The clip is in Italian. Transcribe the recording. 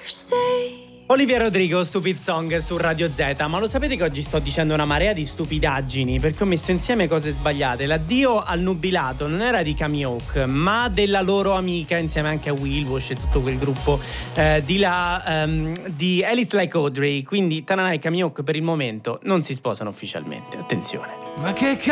Olivia Rodrigo, Stupid Song su Radio Z. Ma lo sapete che oggi sto dicendo una marea di stupidaggini perché ho messo insieme cose sbagliate. L'addio al nubilato non era di Camille Oak, ma della loro amica, insieme anche a Will Bush e tutto quel gruppo di Alice Like Audrey. Quindi Tananai e Camille Oak per il momento non si sposano ufficialmente. Attenzione. Ma che